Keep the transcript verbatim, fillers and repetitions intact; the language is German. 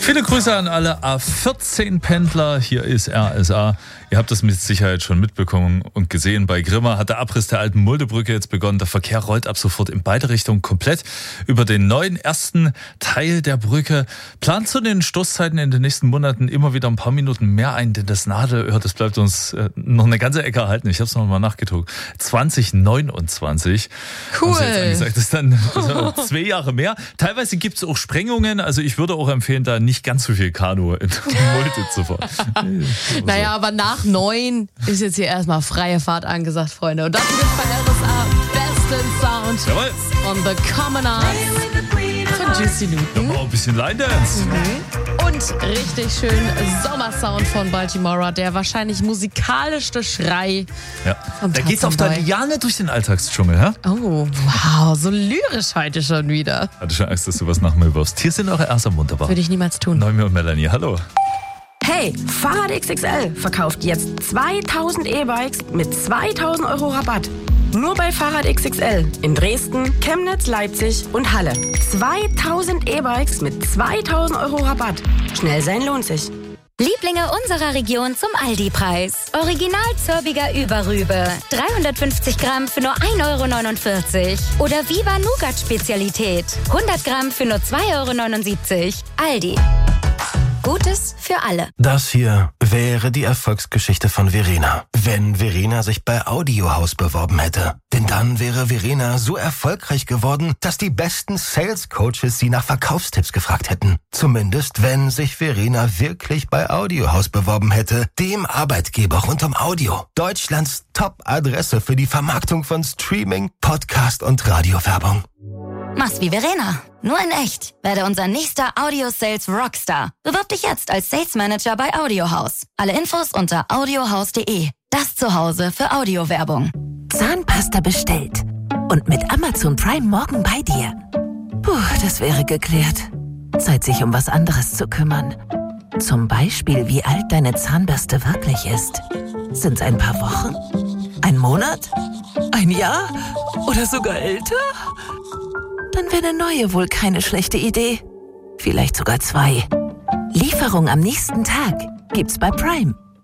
Viele Grüße an alle A vierzehn Pendler. Hier ist R S A. Ihr habt das mit Sicherheit schon mitbekommen und gesehen. Bei Grimma hat der Abriss der alten Muldebrücke jetzt begonnen. Der Verkehr rollt ab sofort in beide Richtungen komplett über den neuen ersten Teil der Brücke. Plant zu den Stoßzeiten in den nächsten Monaten immer wieder ein paar Minuten mehr ein, denn das Nadelöhr, das bleibt uns äh, noch eine ganze Ecke erhalten. Ich habe es noch mal nachgeguckt. zwanzig neunundzwanzig. Cool. Haben sie jetzt angesagt, das ist dann das ist zwei Jahre mehr. Teilweise gibt es auch Sprengungen. Also ich würde auch empfehlen, da nicht ganz so viel Kanu in Mulde zu fahren. Naja, aber nach neun ist jetzt hier erstmal freie Fahrt angesagt, Freunde. Und das ist bei R S A besten Sound Jawohl. von The Common Arts von Juicy Newton. Oh, ein bisschen Line Dance. Mhm. Und richtig schön Sommersound von Baltimora, der wahrscheinlich musikalischste Schrei Ja. vom Da geht's auf der Tatzenboy. Liane durch den Alltagsdschungel, hä? Oh, wow, so lyrisch heute schon wieder. Hatte schon Angst, dass du was nach mir wirfst. Hier sind eure ersten wunderbar. Würde ich niemals tun. Noemi und Melanie, hallo. Hey, Fahrrad X X L verkauft jetzt zweitausend E-Bikes mit zweitausend Euro Rabatt. Nur bei Fahrrad X X L in Dresden, Chemnitz, Leipzig und Halle. zweitausend E-Bikes mit zweitausend Euro Rabatt. Schnell sein lohnt sich. Lieblinge unserer Region zum Aldi-Preis. Original Zörbiger Überrübe. dreihundertfünfzig Gramm für nur ein Euro neunundvierzig. Oder Viva Nougat Spezialität. hundert Gramm für nur zwei Euro neunundsiebzig. Aldi. Gutes für alle. Das hier wäre die Erfolgsgeschichte von Verena. Wenn Verena sich bei Audiohaus beworben hätte. Denn dann wäre Verena so erfolgreich geworden, dass die besten Sales-Coaches sie nach Verkaufstipps gefragt hätten. Zumindest, wenn sich Verena wirklich bei Audiohaus beworben hätte. Dem Arbeitgeber rund um Audio. Deutschlands Top-Adresse für die Vermarktung von Streaming, Podcast und Radiowerbung. Mach's wie Verena. Nur in echt. Werde unser nächster Audio-Sales Rockstar. Bewirb dich jetzt als Sales Manager bei Audiohaus. Alle Infos unter audiohaus punkt de. Das Zuhause für Audiowerbung. Zahnpasta bestellt. Und mit Amazon Prime morgen bei dir. Puh, das wäre geklärt. Zeit, sich um was anderes zu kümmern. Zum Beispiel, wie alt deine Zahnbürste wirklich ist. Sind's ein paar Wochen? Ein Monat? Ein Jahr? Oder sogar älter? Dann wäre eine neue wohl keine schlechte Idee. Vielleicht sogar zwei. Lieferung am nächsten Tag gibt's bei Prime.